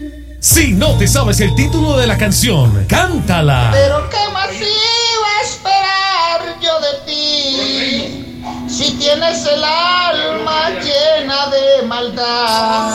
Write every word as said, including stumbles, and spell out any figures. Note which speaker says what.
Speaker 1: Si no te sabes el título de la canción, cántala.
Speaker 2: Pero qué más iba a esperar yo de ti, si tienes el alma llena de maldad.